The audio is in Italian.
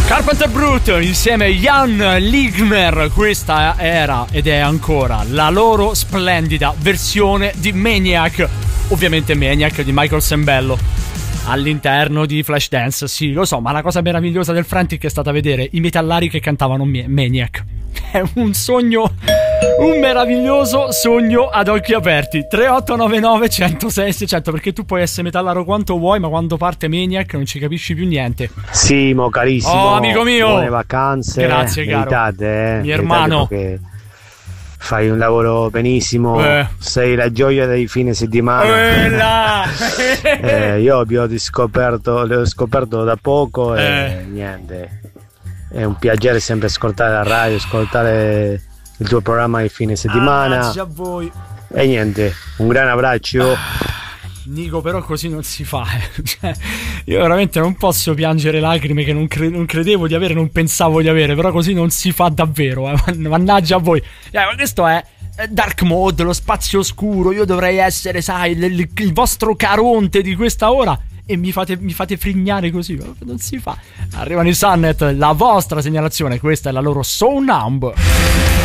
Carpenter Brut insieme a Jan Ligmer, questa era ed è ancora la loro splendida versione di Maniac, ovviamente Maniac di Michael Sembello all'interno di Flashdance. Sì, lo so, ma la cosa meravigliosa del Frantic è stata vedere i metallari che cantavano Maniac. È un sogno, un meraviglioso sogno ad occhi aperti. 3899 106 600, perché tu puoi essere metallaro quanto vuoi, ma quando parte Maniac non ci capisci più niente. Simo, carissimo, oh amico mio, buone vacanze. Grazie caro, mio hermano, che fai un lavoro benissimo, sei la gioia dei fine settimana. Io vi ho scoperto da poco e niente, è un piacere sempre ascoltare la radio, ascoltare il tuo programma di fine settimana. A voi. E niente, un gran abbraccio. Nico, però così non si fa. Cioè, io veramente non posso piangere lacrime che non credevo di avere, non pensavo di avere, però così non si fa davvero. Mannaggia a voi. Ma questo è Dark Mode, lo spazio oscuro. Io dovrei essere, sai, il vostro Caronte di questa ora, e mi fate frignare così. Non si fa. Arrivano i Sunnet, la vostra segnalazione. Questa è la loro So Numb.